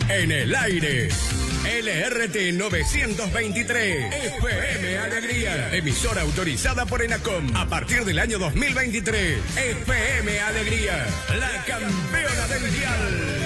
En el aire. LRT 923 FM Alegría. Emisora autorizada por ENACOM. A partir del año 2023. FM Alegría. La campeona del dial.